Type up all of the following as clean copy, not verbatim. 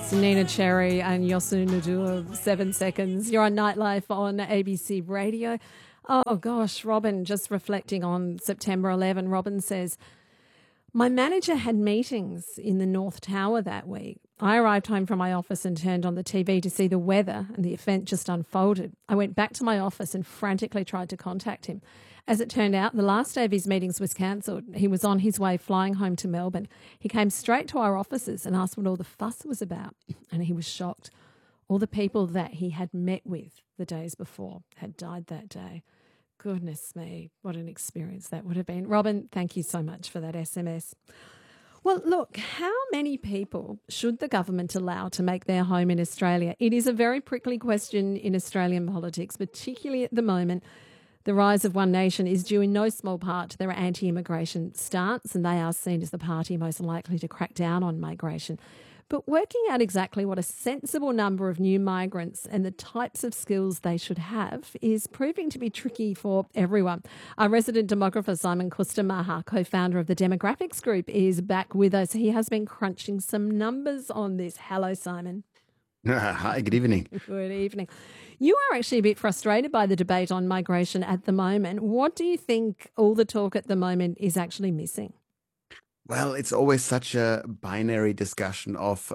That's Nina Cherry and Yosu Nadu of 7 Seconds. You're on Nightlife on ABC Radio. Oh gosh, Robin, just reflecting on September 11, Robin says, my manager had meetings in the North Tower that week. I arrived home from my office and turned on the TV to see the weather, and the event just unfolded. I went back to my office and frantically tried to contact him. As it turned out, the last day of his meetings was cancelled. He was on his way flying home to Melbourne. He came straight to our offices and asked what all the fuss was about, and he was shocked. All the people that he had met with the days before had died that day. Goodness me, what an experience that would have been. Robin, thank you so much for that SMS. Well, look, how many people should the government allow to make their home in Australia? It is a very prickly question in Australian politics, particularly at the moment. The rise of One Nation is due in no small part to their anti-immigration stance, and they are seen as the party most likely to crack down on migration. But working out exactly what a sensible number of new migrants and the types of skills they should have is proving to be tricky for everyone. Our resident demographer, Simon Kustamala, co-founder of the Demographics Group, is back with us. He has been crunching some numbers on this. Hello, Simon. Hi, good evening. Good evening. You are actually a bit frustrated by the debate on migration at the moment. What do you think all the talk at the moment is actually missing? Well, it's always such a binary discussion of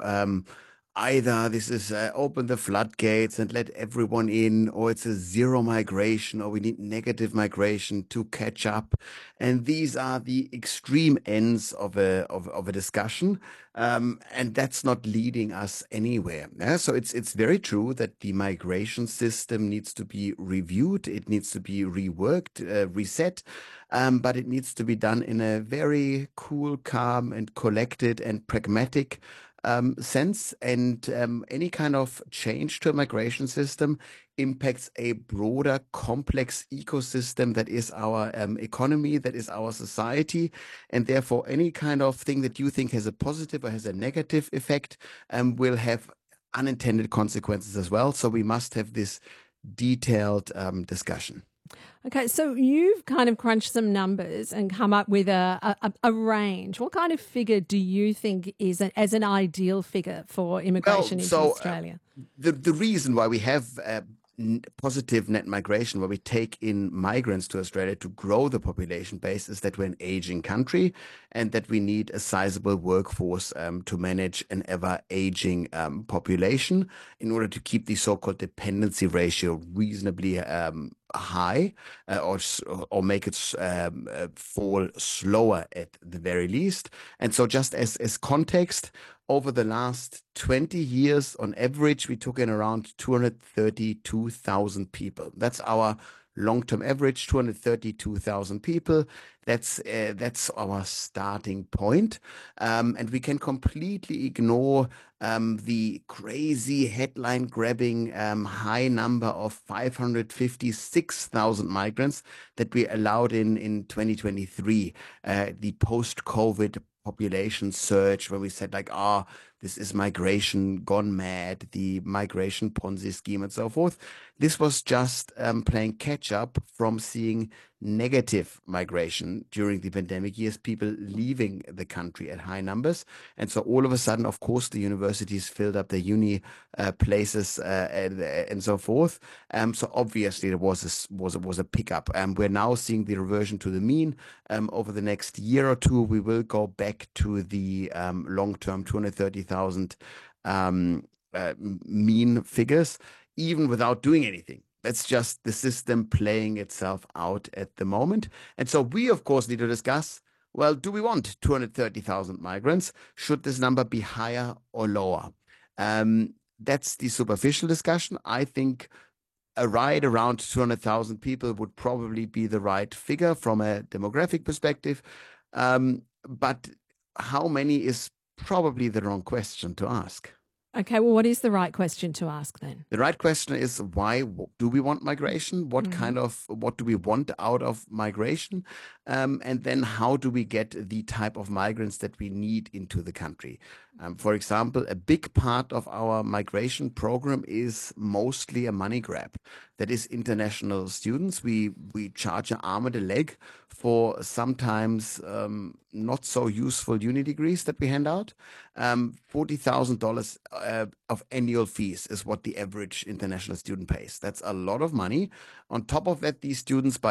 either this is open the floodgates and let everyone in, or it's a zero migration, or we need negative migration to catch up. And these are the extreme ends of a discussion. And that's not leading us anywhere. Yeah? So it's very true that the migration system needs to be reviewed. It needs to be reworked, reset. But it needs to be done in a very cool, calm and collected and pragmatic sense. And any kind of change to a migration system impacts a broader, complex ecosystem that is our economy, that is our society. And therefore, any kind of thing that you think has a positive or has a negative effect will have unintended consequences as well. So we must have this detailed discussion. Okay, so you've kind of crunched some numbers and come up with a range. What kind of figure do you think is as an ideal figure for immigration into Australia? The reason why we have positive net migration, where we take in migrants to Australia to grow the population base, is that we're an aging country and that we need a sizable workforce to manage an ever-aging population in order to keep the so-called dependency ratio reasonably high or make it fall slower at the very least. And so just as context, over the last 20 years, on average, we took in around 232,000 people. That's our long-term average, 232,000 people. That's our starting point. And we can completely ignore the crazy headline-grabbing high number of 556,000 migrants that we allowed in 2023, the post-COVID population surge, where we said like, this is migration gone mad, the migration Ponzi scheme and so forth. This was just playing catch up from seeing negative migration during the pandemic years, people leaving the country at high numbers. And so all of a sudden, of course, the universities filled up the uni places and so forth. So obviously there was a pickup. We're now seeing the reversion to the mean. Over the next year or two, we will go back to the long-term 230,000 mean figures, even without doing anything. That's just the system playing itself out at the moment. And so we, of course, need to discuss, well, do we want 230,000 migrants? Should this number be higher or lower? That's the superficial discussion. I think right around 200,000 people would probably be the right figure from a demographic perspective. But how many is probably the wrong question to ask. Okay, well, what is the right question to ask then? The right question is, why do we want migration? What do we want out of migration? And then how do we get the type of migrants that we need into the country? For example, a big part of our migration program is mostly a money grab. That is international students. We charge an arm and a leg for sometimes not so useful uni degrees that we hand out. $40,000 of annual fees is what the average international student pays. That's a lot of money. On top of that, these students, by